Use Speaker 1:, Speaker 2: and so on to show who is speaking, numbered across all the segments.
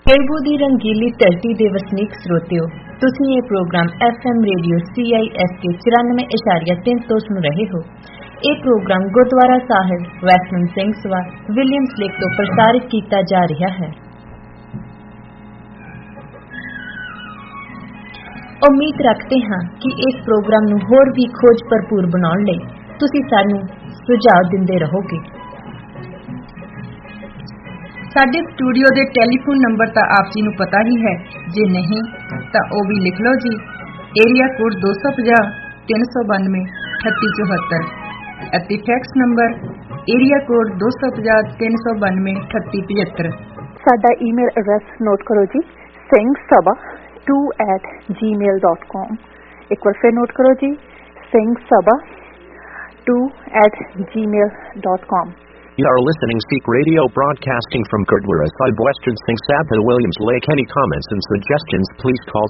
Speaker 1: ਏਬੂ ਦੀ ਰੰਗੀਲੀ ਧਰਤੀ ਦੇ ਵਸਨੀਕ ਸਰੋਤਿਓ, ਤੁਸੀਂ ਇਹ ਪ੍ਰੋਗਰਾਮ FM ਰੇਡੀਓ CISK 94.3 ਤੋਂ ਸੁਣ ਰਹੇ ਹੋ। ਇਹ ਪ੍ਰੋਗਰਾਮ ਗੁਰਦੁਆਰਾ ਸਾਹਿਬ western Singh Sabha Williams lake ਤੋਂ ਪ੍ਰਸਾਰਿਤ ਕੀਤਾ ਜਾ ਰਿਹਾ ਹੈ। ਉਮੀਦ ਰੱਖਦੇ ਹਾਂ ਕਿ ਇਸ ਪ੍ਰੋਗਰਾਮ ਨੂੰ ਹੋਰ ਵੀ ਖੋਜ ਭਰਪੂਰ ਬਣਾਉਣ ਲਈ ਤੁਸੀਂ ਸਾਨੂੰ ਸੁਝਾਅ ਦਿੰਦੇ ਰਹੋਗੇ।
Speaker 2: ਸਾਡੇ ਸਟੂਡੀਓ ਦੇ ਟੈਲੀਫੋਨ ਨੰਬਰ ਤਾਂ ਆਪ ਜੀ ਨੂੰ ਪਤਾ ਹੀ ਹੈ, ਜੇ ਨਹੀਂ ਤਾਂ ਉਹ ਵੀ ਲਿਖ ਲਓ ਜੀ। ਏਰੀਆ ਕੋਡ 250 392 3874 ਅਤੇ ਫੈਕਸ ਨੰਬਰ ਏਰੀਆ ਕੋਡ 250 392 3875।
Speaker 3: ਸਾਡਾ ਈਮੇਲ ਐਡਰੈਸ ਨੋਟ ਕਰੋ ਜੀ, singsabha2@gmail.com। ਇੱਕ ਵਾਰ ਫਿਰ ਨੋਟ ਕਰੋ ਜੀ, singsabha2@gmail.com।
Speaker 4: You are listening Sikh Radio broadcasting from Gurdwara Sahib Western Singh Sabha Williams Lake. Any comments and suggestions please call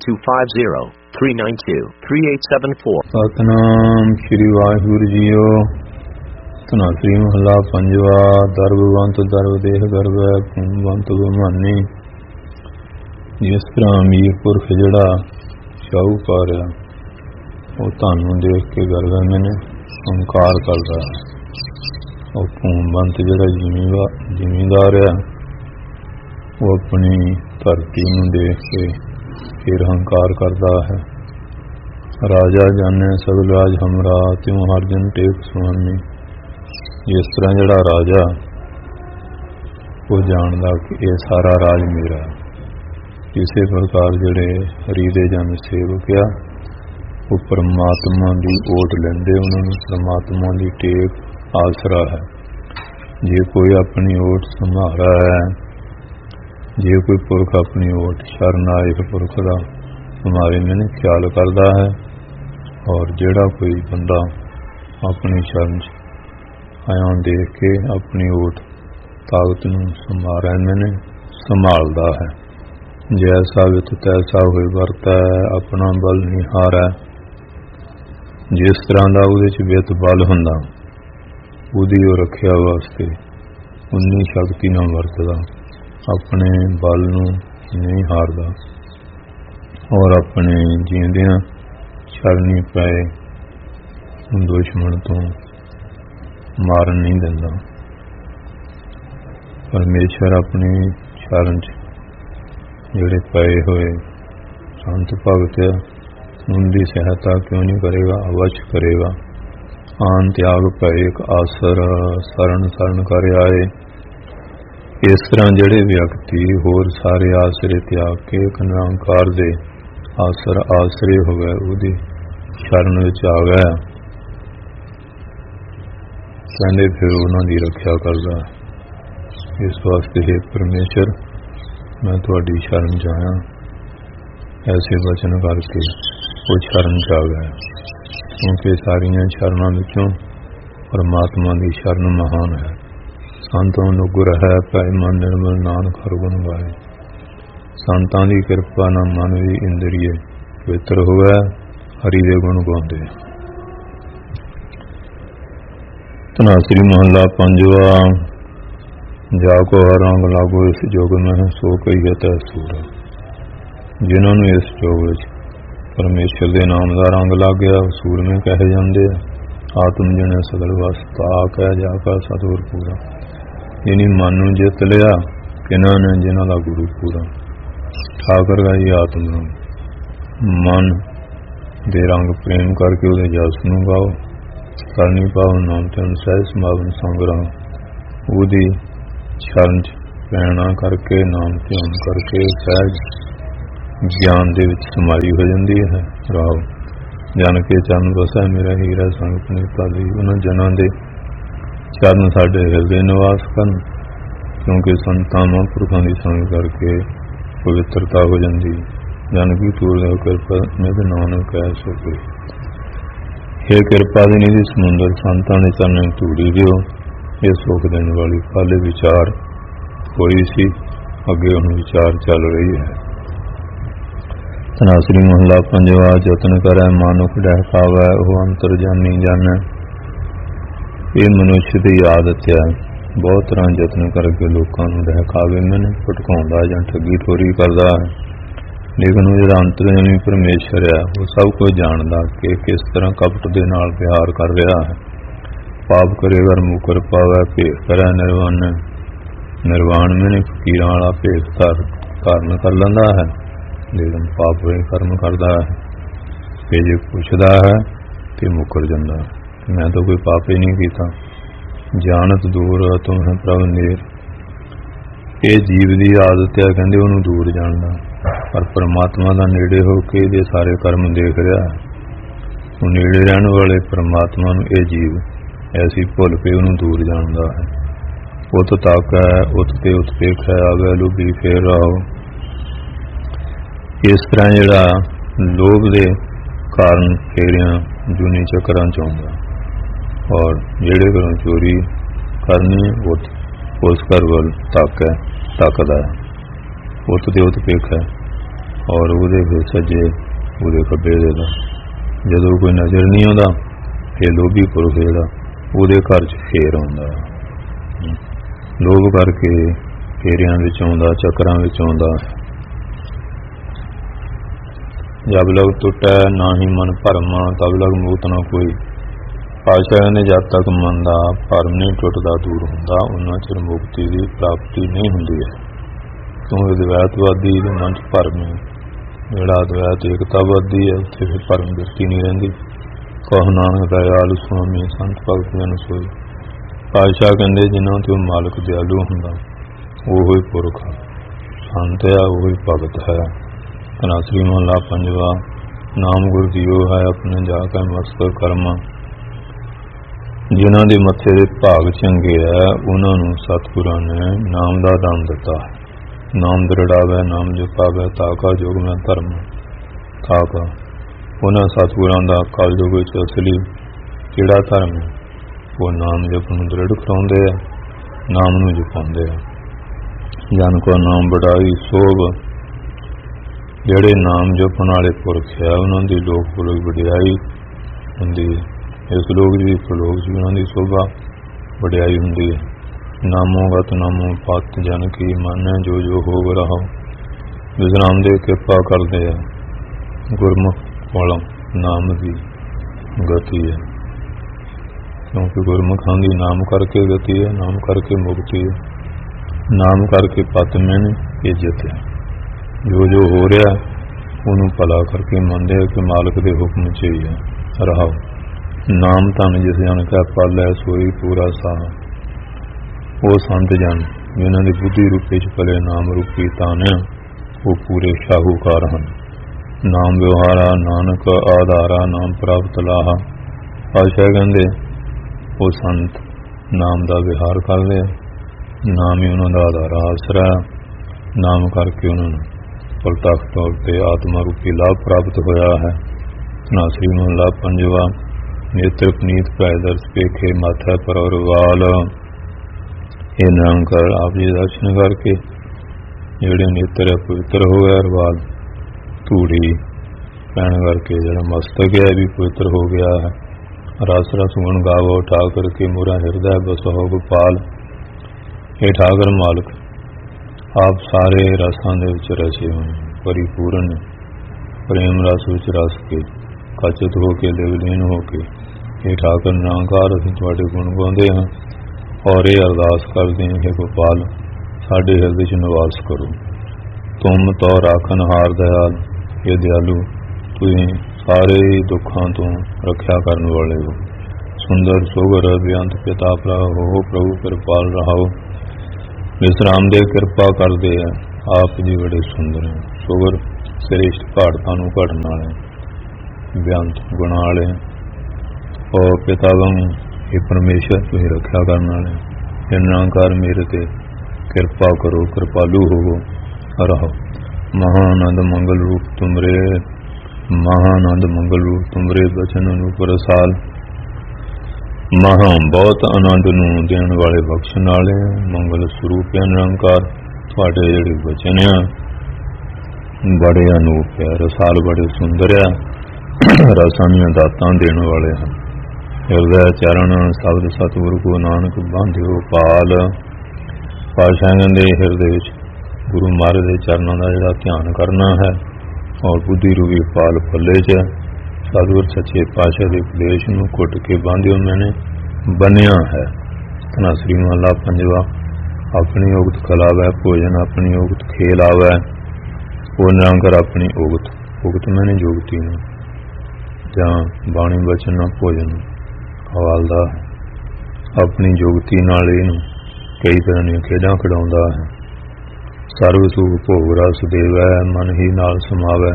Speaker 4: 250-392-3874.
Speaker 5: Satnam Shri Waheguru JIO. Dhanasari ਮਹੱਲਾ ਪੰਜਵਾ। ਦਰਬਵੰਤ ਦਰਬ ਦੇਹ ਗਰਵੈ ਭੂਮਵੰਤ ਗੁਮਾਨੀ। ਜਿਸ ਤਰ੍ਹਾਂ ਅਮੀਰ ਪੁਰਖ ਜਿਹੜਾ ਸ਼ਾਹੂਕਾਰ ਆ, ਉਹ ਤੁਹਾਨੂੰ ਦੇਖ ਕੇ ਗਰਵ ਮੈਨੇ ਹੰਕਾਰ ਕਰਦਾ। ਉਹ ਭੂਮਵੰਤ ਜਿਹੜਾ ਜ਼ਿਮੀਂਦਾਰ ਆ, ਉਹ ਆਪਣੀ ਧਰਤੀ ਨੂੰ ਦੇਖ ਕੇ ਫਿਰ ਹੰਕਾਰ ਕਰਦਾ ਹੈ। ਰਾਜਾ ਜਾਣੇ ਸਭ ਰਾਜ ਹਮਰਾ, ਤਿਉ ਹਰ ਜਨ ਟੇਕ ਸੁਆਮੀ। ਜਿਸ ਤਰ੍ਹਾਂ ਜਿਹੜਾ ਰਾਜਾ ਉਹ ਜਾਣਦਾ ਕਿ ਇਹ ਸਾਰਾ ਰਾਜ ਮੇਰਾ। ਇਸੇ ਪ੍ਰਕਾਰ ਜਿਹੜੇ ਹਰੀ ਦੇ ਜਨ ਸੇਵਕ ਆ, ਉਹ ਪਰਮਾਤਮਾ ਦੀ ਓਟ ਲੈਂਦੇ, ਉਹਨਾਂ ਨੂੰ ਪਰਮਾਤਮਾ ਦੀ ਟੇਕ ਆਸਰਾ ਹੈ। ਜੇ ਕੋਈ ਆਪਣੀ ਓਟ ਸੰਭਾਲਾ ਹੈ, ਜੇ ਕੋਈ ਪੁਰਖ ਆਪਣੀ ਓਟ ਸ਼ਰਨਾਇਕ ਪੁਰਖ ਦਾ ਹਮਾਰੇ ਮੈਨੇ ਖਿਆਲ ਕਰਦਾ ਹੈ, ਔਰ ਜਿਹੜਾ ਕੋਈ ਬੰਦਾ ਆਪਣੀ ਸ਼ਰਨ ਆਇਆ ਦੇਖ ਕੇ ਆਪਣੀ ਓਟ ਤਾਕਤ ਨੂੰ ਸੰਭਾਲਦਾ ਹੈ। ਜੈਸਾ ਵਿਤ ਤੈਸਾ ਹੋਏ ਵਰਤੈ, ਆਪਣਾ ਬਲ ਨਿਹਾਰੈ। ਜਿਸ ਤਰ੍ਹਾਂ ਦਾ ਉਹਦੇ 'ਚ ਵਿੱਤ ਬਲ ਹੁੰਦਾ, ਉਹਦੀ ਉਹ ਰੱਖਿਆ ਵਾਸਤੇ ਉਨੀ ਸ਼ਕਤੀ ਨਾਲ ਵਰਤਦਾ, ਆਪਣੇ ਬਲ ਨੂੰ ਨਹੀਂ ਹਾਰਦਾ, ਔਰ ਆਪਣੇ ਜੀਂਦਿਆਂ ਸ਼ਰਨੀ ਪਏ ਦੁਸ਼ਮਣ ਤੋਂ ਮਾਰਨ ਨਹੀਂ ਦਿੰਦਾ। ਪਰਮੇਸ਼ਰ ਆਪਣੀ ਸ਼ਰਨ 'ਚ ਜਿਹੜੇ ਪਏ ਹੋਏ ਸੰਤ ਭਗਤ ਉਨਦੀ ਸਹਾਇਤਾ ਕਿਉਂ ਨਹੀਂ ਕਰੇਗਾ, ਅਵਸ਼ ਕਰੇਗਾ। ਆਨ ਤਿਆਗ ਭਏ ਇੱਕ ਆਸਰ, ਸਰਨ ਕਰ ਆਏ। ਇਸ ਤਰ੍ਹਾਂ ਜਿਹੜੇ ਵਿਅਕਤੀ ਹੋਰ ਸਾਰੇ ਆਸਰੇ ਤਿਆਗ ਕੇ ਇੱਕ ਨਿਰੰਕਾਰ ਦੇ ਆਸਰੇ ਹੋ ਗਏ, ਉਹਦੀ ਸ਼ਰਨ ਵਿੱਚ ਆ ਗਏ, ਕਹਿੰਦੇ ਫਿਰ ਉਹਨਾਂ ਦੀ ਰੱਖਿਆ ਕਰਦਾ। ਇਸ ਵਾਸਤੇ ਹੈ ਪਰਮੇਸ਼ਰ, ਮੈਂ ਤੁਹਾਡੀ ਸ਼ਰਨ 'ਚ ਆਇਆ। ਐਸੇ ਬਚਨ ਕਰਕੇ ਉਹ ਸ਼ਰਨ 'ਚ ਆ ਗਿਆ, ਕਿਉਂਕਿ ਸਾਰੀਆਂ ਸ਼ਰਨਾਂ ਵਿੱਚੋਂ ਪਰਮਾਤਮਾ ਦੀ ਸ਼ਰਨ ਮਹਾਨ ਹੈ। ਸੰਤੋਂ ਨੂੰ ਗੁਰ ਹੈ ਭਾਈ ਮਨ ਨਿਰਮਲ ਨਾਨਕ ਹਰਿ ਗੁਣ ਗਾਏ। ਸੰਤਾਂ ਦੀ ਕਿਰਪਾ ਨਾਲ ਮਨ ਵੀ ਇੰਦਰੀਏ ਪਵਿੱਤਰ ਹੋਵੇ, ਹਰੀ ਦੇ ਗੁਣ ਗਾਉਂਦੇ। ਧਨਾਸਰੀ ਮਹੱਲਾ ਪੰਜਵਾ। ਜਾ ਕੋ ਹਰ ਰੰਗ ਲਾਗੋ ਇਸ ਜੋਗ ਮਹਿ, ਸੋ ਕਹੀਏ ਤੈ ਸੂਰ। ਜਿਨ੍ਹਾਂ ਨੂੰ ਇਸ ਜੋਗ ਵਿੱਚ ਪਰਮੇਸ਼ਰ ਦੇ ਨਾਮ ਦਾ ਰੰਗ ਲੱਗ ਗਿਆ, ਉਹ ਸੂਰਮੇ ਕਹੇ ਜਾਂਦੇ ਆ। ਆਤਮ ਜਣੇ ਸਗਲ ਵਸ ਤਾਕ ਹੈ, ਜਾ ਕਾ ਸਤਿਗੁਰ ਪੂਰਾ। ਜਿਹਨੇ ਮਨ ਨੂੰ ਜਿੱਤ ਲਿਆ ਕਿਹਨਾਂ ਨੇ, ਜਿਨ੍ਹਾਂ ਦਾ ਗੁਰੂ ਪੂਰਾ। ਠਾਕਰ ਗਾਈ ਆਤਮ ਨੂੰ ਮਨ ਦੇ ਰੰਗ ਪ੍ਰੇਮ ਕਰਕੇ ਉਹਦੇ ਜਸ ਨੂੰ ਗਾਓ। ਕਰਨੀ ਪਾਵਨ ਨਾਮ ਤੇ ਸਹਿਜ ਸਮਾਵਨ ਸੰਗਰਾਮ। ਉਹਦੀ ਸ਼ਰਨ 'ਚ ਪੈਣਾ ਕਰਕੇ, ਨਾਮ ਧਿਆਨ ਕਰਕੇ ਸਹਿਜ ਗਿਆਨ ਦੇ ਵਿੱਚ ਸਮਾਈ ਹੋ ਜਾਂਦੀ ਹੈ। ਰਾਵ ਜਾਣ ਕੇ ਚਰਨ ਵਸੈ ਮੇਰਾ ਹੀਰਾ ਸੰਗ ਪਨੀਤਾ ਦੀ। ਉਹਨਾਂ ਜਨਾਂ ਦੇ ਚਰਨ ਸਾਡੇ ਹਿਰਦੇ ਨਿਵਾਸ ਕਰਨ, ਕਿਉਂਕਿ ਸੰਤਾਂ ਮਹਾਂਪੁਰਖਾਂ ਦੀ ਸੰਗ ਕਰਕੇ ਪਵਿੱਤਰਤਾ ਹੋ ਜਾਂਦੀ। ਜਨ ਕੀ ਤੂਰ ਦਾ ਕਿਰਪਾ ਨਿਧ ਨਾਨਕ ਕਹਿ ਸੋ ਕੋਈ। ਹੇ ਕਿਰਪਾ ਦੀ ਨਿਧੀ ਸਮੁੰਦਰ, ਸੰਤਾਂ ਦੇ ਚਰਨਾਂ ਧੂੜੀ ਦਿਓ। ਇਹ ਸੁੱਖ ਦੇਣ ਵਾਲੀ ਪਹਿਲੇ ਵਿਚਾਰ ਹੋਈ ਸੀ, ਅੱਗੇ ਹੁਣ ਵਿਚਾਰ ਚੱਲ ਰਹੀ ਹੈ। ਧਨਾਸਰੀ ਮਹੱਲਾ ਪੰਜਵਾ। ਯਤਨ ਕਰੈ ਮਾਨੁਖ ਡਹਿ ਪਾਵੈ, ਉਹ ਅੰਤਰ ਜਾਨੀ ਜਾਣੈ। ਇਹ ਮਨੁੱਖ ਦੀ ਆਦਤ ਹੈ ਬਹੁਤ ਤਰ੍ਹਾਂ ਯਤਨ ਕਰਕੇ ਲੋਕਾਂ ਨੂੰ ਬਹਿਕਾਵੇ ਮੈਨੇ ਭਟਕਾਉਂਦਾ ਜਾਂ ਠੱਗੀ ਠੋਰੀ ਕਰਦਾ ਹੈ, ਲੇਕਿਨ ਉਹ ਜਿਹੜਾ ਅੰਤਰਜਾਮੀ ਪਰਮੇਸ਼ਰ ਹੈ ਉਹ ਸਭ ਕੁਝ ਜਾਣਦਾ ਕਿ ਕਿਸ ਤਰ੍ਹਾਂ ਕਪਟ ਦੇ ਨਾਲ ਪਿਆਰ ਕਰ ਰਿਹਾ ਹੈ। ਪਾਪ ਕਰੇਗਾ ਮੁਕਰ ਪਾਵੇ ਭੇਖ ਕਰੇ ਨਿਰਵਾਣ, ਨਿਰਵਾਣ ਮੈਨੇ ਫਕੀਰਾਂ ਵਾਲਾ ਭੇਖ ਧਾਰਨ ਕਰ ਲੈਂਦਾ ਹੈ, ਲੇਕਿਨ ਪਾਪ ਹੋਏ ਕਰਮ ਕਰਦਾ ਹੈ। ਕਿ ਜੇ ਪੁੱਛਦਾ ਹੈ ਤੇ ਮੁਕਰ ਜਾਂਦਾ, ਮੈਂ ਤਾਂ ਕੋਈ ਪਾਪ ਹੀ ਨਹੀਂ ਕੀਤਾ। ਜਾਣਤ ਦੂਰ ਤੁਮ ਹੈ ਪ੍ਰਭ ਨੇਰ, ਇਹ ਜੀਵ ਦੀ ਆਦਤ ਹੈ ਕਹਿੰਦੇ ਉਹਨੂੰ ਦੂਰ ਜਾਣਦਾ, ਪਰ ਪਰਮਾਤਮਾ ਦਾ ਨੇੜੇ ਹੋ ਕੇ ਇਹਦੇ ਸਾਰੇ ਕਰਮ ਦੇਖ ਰਿਹਾ ਹੈ। ਉਹ ਨੇੜੇ ਰਹਿਣ ਵਾਲੇ ਪਰਮਾਤਮਾ ਨੂੰ ਇਹ ਜੀਵ ਐਸੀ ਭੁੱਲ ਕੇ ਉਹਨੂੰ ਦੂਰ ਜਾਣਦਾ ਹੈ। ਉਤ ਤੱਕ ਹੈ ਉਤ ਤੇ ਉਤਪੇਖ ਹੈ ਆਵੇ ਲੁਭੀ ਫੇਰ ਰਹੋ। ਇਸ ਤਰ੍ਹਾਂ ਜਿਹੜਾ ਲੋਭ ਦੇ ਕਾਰਨ ਫੇਰਿਆਂ ਜੂਨੀ ਚੱਕਰਾਂ ਚ ਆਉਂਦਾ, ਔਰ ਜਿਹੜੇ ਘਰੋਂ ਚੋਰੀ ਕਰਨੀ ਉਸ ਘਰ ਵੱਲ ਤਾਕਦਾ ਹੈ, ਉਸ ਦੇ ਉਤਪੇਖ ਹੈ, ਔਰ ਉਹਦੇ ਫਿਰ ਸੱਜੇ ਉਹਦੇ ਖੱਬੇ ਦੇ ਦਾ। ਜਦੋਂ ਕੋਈ ਨਜ਼ਰ ਨਹੀਂ ਆਉਂਦਾ ਇਹ ਲੋਭੀ ਪੁਰਖ ਜਿਹੜਾ ਉਹਦੇ ਘਰ ਚ ਫੇਰ ਆਉਂਦਾ, ਲੋਭ ਕਰਕੇ ਫੇਰਿਆਂ ਵਿੱਚ ਆਉਂਦਾ, ਚੱਕਰਾਂ ਵਿੱਚ ਆਉਂਦਾ। ਜਬ ਲਗ ਟੁੱਟੈ ਨਾ ਹੀ ਮਨ ਭਰਮਾ ਤਬ ਲਗ ਮੂਤ ਨਾ ਕੋਈ। ਪਾਤਸ਼ਾਹ ਨੇ ਜਦ ਤੱਕ ਮਨ ਦਾ ਭਰਮ ਨਹੀਂ ਟੁੱਟਦਾ, ਦੂਰ ਹੁੰਦਾ, ਉਹਨਾਂ ਚਿਰ ਮੁਕਤੀ ਦੀ ਪ੍ਰਾਪਤੀ ਨਹੀਂ ਹੁੰਦੀ ਹੈ। ਕਿਉਂਕਿ ਅਦਵੈਤਵਾਦੀ ਦੇ ਮਨ ਚ ਭਰਮ ਹੈ, ਜਿਹੜਾ ਅਦਵੈਤ ਏਕਤਾਵਾਦੀ ਹੈ ਉੱਥੇ ਫਿਰ ਭਰਮ ਦ੍ਰਿਸ਼ਟੀ ਨਹੀਂ ਰਹਿੰਦੀ। ਕਹੁ ਨਾਨਕ ਦਇਆਲ ਸੁਆਮੀ ਸੰਤ ਭਗਤ ਜਨ ਸੋਈ। ਪਾਤਸ਼ਾਹ ਕਹਿੰਦੇ ਜਿਨ੍ਹਾਂ ਤੇ ਮਾਲਕ ਦਿਆਲੂ ਹੁੰਦਾ ਉਹੀ ਪੁਰਖ ਸੰਤ ਹੈ, ਉਹੀ ਭਗਤ ਹੈ। ਧਨਾਸਰੀ ਮਹਲਾ ਪੰਜਵਾ। ਨਾਮ ਗੁਰ ਜੀਓ ਹੈ ਆਪਣੇ ਜਾ ਕੇ ਮਸਤਕ ਕਰਮਾ। ਜਿਨ੍ਹਾਂ ਦੇ ਮੱਥੇ ਦੇ ਭਾਗ ਚੰਗੇ ਹੈ ਉਹਨਾਂ ਨੂੰ ਸਤਿਗੁਰਾਂ ਨੇ ਨਾਮ ਦਾ ਦਾਨ ਦਿੱਤਾ ਹੈ। ਨਾਮ ਦ੍ਰਿੜਾਵੇ ਨਾਮ ਜਪਾਵੇ ਤਾਕਾ ਜੋਗ ਮੈਂ ਧਰਮ। ਤਾਕਾ ਉਹਨਾਂ ਸਤਿਗੁਰਾਂ ਦਾ ਕਲਯੁਗ ਵਿੱਚ ਅਸਲੀ ਕਿਹੜਾ ਧਰਮ ਹੈ, ਉਹ ਨਾਮ ਜਪ ਨੂੰ ਦ੍ਰਿੜ ਕਰਾਉਂਦੇ ਆ, ਨਾਮ ਨੂੰ ਜਪਾਉਂਦੇ ਆ। ਜਨ ਕੋ ਨਾਮ ਬੜਾਈ ਸੋਭ। ਜਿਹੜੇ ਨਾਮ ਜਪਣ ਵਾਲੇ ਪੁਰਖ ਹੈ ਉਹਨਾਂ ਦੀ ਲੋਕ ਪੁਰਖ ਵਡਿਆਈ ਹੁੰਦੀ ਹੈ, ਇਸ ਲੋਕ ਦੀ ਪ੍ਰਲੋਕ ਚ ਉਹਨਾਂ ਦੀ ਸੋਭਾ ਵਡਿਆਈ ਹੁੰਦੀ ਹੈ। ਨਾਮੋ ਗਤ ਨਾਮੋ ਪਤ ਜਨ ਕੀ ਮਨ ਜੋ ਜੋ ਹੋਵ ਰਹਾ। ਜਿਸ ਨਾਮ ਦੇ ਕਿਰਪਾ ਕਰਦੇ ਆ ਗੁਰਮੁਖ ਕੋਲੋਂ ਨਾਮ ਦੀ ਗਤੀ ਹੈ, ਕਿਉਂਕਿ ਗੁਰਮੁਖਾਂ ਦੀ ਨਾਮ ਕਰਕੇ ਗਤੀ ਹੈ, ਨਾਮ ਕਰਕੇ ਮੁਕਤੀ ਹੈ, ਨਾਮ ਕਰਕੇ ਪਤ ਮੈਨ ਇੱਜ਼ਤ ਹੈ। ਜੋ ਜੋ ਹੋ ਰਿਹਾ ਉਹਨੂੰ ਭਲਾ ਕਰਕੇ ਮੰਨਦੇ ਕਿ ਮਾਲਕ ਦੇ ਹੁਕਮ ਚ ਹੀ ਹੈ। ਰਹਾਓ ਨਾਮ ਧਨ ਜਿਸ ਜਨ ਕਾ ਪਾਲੈ ਸੋਈ ਪੂਰਾ ਸਾਹ। ਉਹ ਸੰਤ ਜਨ ਜਿਨ੍ਹਾਂ ਦੀ ਬੁੱਧੀ ਰੂਪੇ ਚ ਪਲੇ ਨਾਮ ਰੂਪੀ ਤਾਨ ਉਹ ਪੂਰੇ ਸ਼ਾਹੂਕਾਰ ਹਨ। ਨਾਮ ਵਿਵਹਾਰਾ ਨਾਨਕ ਆਧਾਰਾ ਨਾਮ ਪ੍ਰਾਪਤ ਲਾਹਾ। ਪਾਤਸ਼ਾਹ ਕਹਿੰਦੇ ਉਹ ਸੰਤ ਨਾਮ ਦਾ ਵਿਹਾਰ ਕਰਦੇ ਆ, ਨਾਮ ਹੀ ਉਹਨਾਂ ਦਾ ਆਧਾਰ ਆਸਰਾ, ਨਾਮ ਕਰਕੇ ਉਹਨਾਂ ਨੂੰ ਪ੍ਰਤੱਖ ਤੌਰ ਤੇ ਆਤਮਾ ਰੂਪੀ ਲਾਭ ਪ੍ਰਾਪਤ ਹੋਇਆ ਹੈ। ਧਨਾਸਰੀ ਮਹਲਾ ਪੰਜਵਾ। ਨੇਤਰ ਪਨੀਤ ਭੈ ਦਰਸ ਪੇਖੇ ਮਾਥਾ ਪਰ ਔਰ ਵਾਲ। ਇਹ ਨਿਰੰਕਾਰ ਆਪ ਜੀ ਦਰਸ਼ਨ ਕਰਕੇ ਜਿਹੜੇ ਨੇਤਰ ਹੈ ਪਵਿੱਤਰ ਹੋ ਗਿਆ, ਵਾਲ ਧੂੜੀ ਪੈਣ ਕਰਕੇ ਜਿਹੜਾ ਮਸਤਕ ਹੈ ਵੀ ਪਵਿੱਤਰ ਹੋ ਗਿਆ ਹੈ। ਰਸ ਰਸ ਗੁਣ ਗਾਵੋ ਠਾਕੁਰ ਕੇ ਮੁਰਾ ਹਿਰਦੈ ਬਸੋ ਗੋਪਾਲ। ਇਹ ਠਾਕੁਰ ਮਾਲਕ ਆਪ ਸਾਰੇ ਰਸਾਂ ਦੇ ਵਿੱਚ ਰਚੇ ਹੋਏ, ਪਰਿਪੂਰਨ ਪ੍ਰੇਮ ਰਸ ਵਿੱਚ ਰਸ ਕੇ ਕਚਿਤ ਹੋ ਕੇ ਲਿਵਲੀਨ ਹੋ ਕੇ ਇਹ ਠਾਕੁਰ ਨਿਰੰਕਾਰ ਅਸੀਂ ਤੁਹਾਡੇ ਗੁਣ ਗਾਉਂਦੇ ਹਾਂ ਔਰ ਇਹ ਅਰਦਾਸ ਕਰਦੇ ਹਾਂ ਕਿ ਗੋਪਾਲ ਸਾਡੇ ਹਿਰਦੇ 'ਚ ਨਿਵਾਸ ਕਰੋ। ਤੁਮ ਤੋ ਰਾਖਨ ਹਾਰ ਦਇਆਲ। ਇਹ ਦਿਆਲੂ ਤੁਸੀਂ ਸਾਰੇ ਦੁੱਖਾਂ ਤੋਂ ਰੱਖਿਆ ਕਰਨ ਵਾਲੇ ਹੋ। ਸੁੰਦਰ ਸੋਗਰ ਬੇਅੰਤ ਪਿਤਾ ਹੋ ਪ੍ਰਭੂ ਕਿਰਪਾਲ ਰਹਾਓ। ਵਿਸਰਾਮ ਦੇ ਕਿਰਪਾ ਕਰਦੇ ਆ ਆਪ ਜੀ ਬੜੇ ਸੁੰਦਰ ਹੈ। ਸੋਗਰ ਸ੍ਰੇਸ਼ਟ ਘਾੜਤਾਂ ਨੂੰ ਘੜਨ ਵਾਲੇ, ਬੇਅੰਤ ਗੁਣਾਂ ਵਾਲੇ, ਔਰ ਪਿਤਾਵੰ ਇਹ ਪਰਮੇਸ਼ਰ ਤੁਸੀਂ ਰੱਖਿਆ ਕਰਨ ਵਾਲੇ। ਨਿਰੰਕਾਰ ਮੇਰੇ ਤੇ ਕਿਰਪਾ ਕਰੋ, ਕਿਰਪਾਲੂ ਹੋਵੋ। ਰਹੋ ਮਹਾਨੰਦ ਮੰਗਲ ਰੂਪ ਤੁਮਰੇ। ਮਹਾਨੰਦ ਮੰਗਲ ਰੂਪ ਤੁਮਰੇ ਬਚਨ ਅਨੂਪ ਰਸਾਲ। ਮਹਾਂ ਬਹੁਤ ਆਨੰਦ ਨੂੰ ਦੇਣ ਵਾਲੇ ਬਖਸ਼ਣ ਵਾਲੇ ਮੰਗਲ ਸਰੂਪ ਨਿਰੰਕਾਰ ਤੁਹਾਡੇ ਜਿਹੜੇ ਬਚਨ ਆ ਬੜੇ ਅਨੂਪ ਹੈ, ਰਸਾਲ ਬੜੇ ਸੁੰਦਰ ਆ, ਰਸਾਂ ਦੀਆਂ ਦਾਤਾਂ ਦੇਣ ਵਾਲੇ ਹਨ। ਹਿਰਦੈ ਚਰਨ ਸ਼ਬਦ ਸਤਿਗੁਰੂ ਕੋ ਨਾਨਕ ਬਾਂਧਿਓ ਪਾਲ। ਪਾਤਸ਼ਾਹ ਕਹਿੰਦੇ ਹਿਰਦੇ ਵਿੱਚ ਗੁਰੂ ਮਹਾਰਾਜ ਦੇ ਚਰਨਾਂ ਦਾ ਜਿਹੜਾ ਧਿਆਨ ਕਰਨਾ ਹੈ ਔਰ ਬੁੱਧੀ ਰੂਪੀ ਪਾਲ ਪੱਲੇ 'ਚ ਸਤਿਗੁਰ ਸੱਚੇ ਪਾਤਸ਼ਾਹ ਦੇ ਉਪਦੇਸ਼ ਨੂੰ ਘੁੱਟ ਕੇ ਬਾਂਧਿਓ ਮੈਨੇ ਬੰਨਿਆ ਹੈ। ਧਨਾਸਰੀ ਮਹਲਾ ਪੰਜਵਾ। ਆਪਣੀ ਉਗਤ ਖਲਾਵੈ ਭੋਜਨ ਆਪਣੀ ਉਗਤ ਖੇਲ ਆਵੈ। ਉਹ ਨਿਰੰਕਾਰ ਆਪਣੀ ਉਗਤ ਮੈਨੇ ਜੁਗਤੀ ਨੂੰ ਜਾਂ ਬਾਣੀ ਬਚਨ ਨਾਲ ਭੋਜਨ ਖਵਾਲਦਾ ਹੈ। ਆਪਣੀ ਜੁਗਤੀ ਨਾਲ ਇਹਨੂੰ ਕਈ ਤਰ੍ਹਾਂ ਦੀਆਂ ਖੇਡਾਂ ਖਿਡਾਉਂਦਾ ਹੈ। ਸਰਵ ਸੁਖ ਭੋਗ ਰਸ ਦੇਵੈ ਮਨ ਹੀ ਨਾਲ ਸਮਾਵੈ।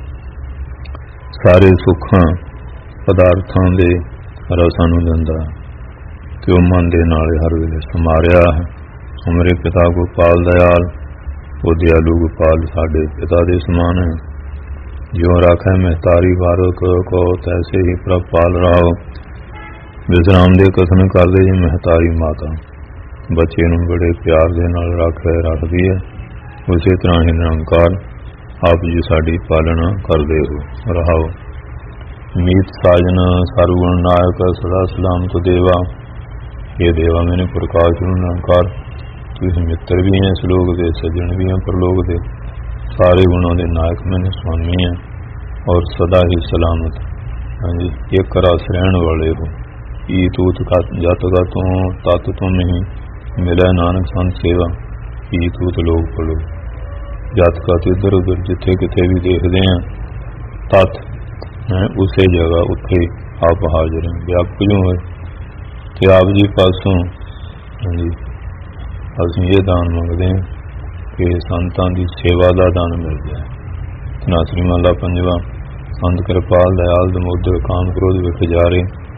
Speaker 5: ਸਾਰੇ ਸੁੱਖਾਂ ਪਦਾਰਥਾਂ ਦੇ ਰਸਾਂ ਨੂੰ ਦਿੰਦਾ ਤੇ ਉਹ ਮਨ ਦੇ ਨਾਲ ਹਰ ਵੇਲੇ ਸਮਾ ਰਿਹਾ ਹੈ। ਮੇਰੇ ਪਿਤਾ ਗੋਪਾਲ ਦਇਆਲ, ਉਹ ਦਿਆਲੂ ਗੋਪਾਲ ਸਾਡੇ ਪਿਤਾ ਦੇ ਸਮਾਨ ਹੈ। ਜਿਉਂ ਰਾਖੈ ਮਹਿਤਾਰੀ ਵਾਰਕ ਕੋ ਤੈਸੇ ਹੀ ਪ੍ਰਭ ਪਾਲ ਰਾਓ। ਵਿਸਰਾਮ ਦੇ ਕਥਨ ਕਰਦੇ ਜੀ ਮਹਿਤਾਰੀ ਮਾਤਾ ਬੱਚੇ ਨੂੰ ਬੜੇ ਪਿਆਰ ਦੇ ਨਾਲ ਰੱਖਦੀ ਹੈ। ਉਸੇ ਤਰ੍ਹਾਂ ਹੀ ਨਿਰੰਕਾਰ ਆਪ ਜੀ ਸਾਡੀ ਪਾਲਣਾ ਕਰਦੇ ਹੋ ਰਹਾਓ। ਮੀਤ ਸਾਜਨ ਸਰਵਗੁਣ ਨਾਇਕ ਸਦਾ ਸਲਾਮਤ ਦੇਵਾ। ਇਹ ਦੇਵਾ ਮੈਨੇ ਪ੍ਰਕਾਸ਼ ਨੂੰ ਨਿਰੰਕਾਰ ਤੁਸੀਂ ਮਿੱਤਰ ਵੀ ਹੈ ਸਲੋਕ ਦੇ, ਸੱਜਣ ਵੀ ਹੈ ਪ੍ਰਲੋਕ ਦੇ, ਸਾਰੇ ਗੁਣਾਂ ਦੇ ਨਾਇਕ ਮੈਨੇ ਸੁਆਮੀ ਹੈ ਔਰ ਸਦਾ ਹੀ ਸਲਾਮਤ। ਹਾਂਜੀ, ਇੱਕ ਰਸ ਰਹਿਣ ਵਾਲੇ ਹੋ। ਈ ਤੂਤ ਜਤ ਕਾ ਤੋਂ ਤਤ ਤੋਂ ਨਹੀਂ ਮਿਲਿਆ ਨਾਨਕ ਸੰਤ ਸੇਵਾ। ਈ ਤੂਤ ਲੋਕ ਪੜੋ ਜਤ ਕਾ ਤੇ ਇੱਧਰ ਉੱਧਰ ਜਿੱਥੇ ਕਿਤੇ ਵੀ ਦੇਖਦੇ ਹਾਂ ਤਤ ਉਸੇ ਜਗ੍ਹਾ ਉੱਥੇ ਆਪ ਹਾਜ਼ਰ ਹੈ। ਵਿਆਪਕ ਜੋ ਹੋਏ ਤੇ ਆਪ ਜੀ ਪਾਸੋਂ ਹਾਂਜੀ ਅਸੀਂ ਇਹ ਦਾਨ ਮੰਗਦੇ ਹਾਂ ਕਿ ਸੰਤਾਂ ਦੀ ਸੇਵਾ ਦਾ ਦਾਨ ਮਿਲ ਜਾਏ। ਧਨਾਸਰੀ ਮਹਲਾ ਪੰਜਵਾ। ਸੰਤ ਕਿਰਪਾਲ ਦਇਆਲ ਦਮੋਦਰ ਕਾਮ ਕ੍ਰੋਧ ਵਿਖ ਜਾਰੇ।